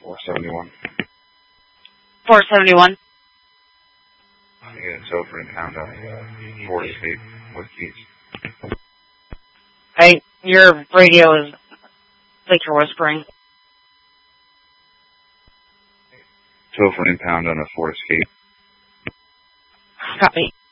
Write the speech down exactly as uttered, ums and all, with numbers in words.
four seventy-one. four seventy-one. Yeah, it's over in pound on uh, Ford Escape with keys. Hey, your radio is like you're whispering. It's over in pound on a Ford Escape. Copy.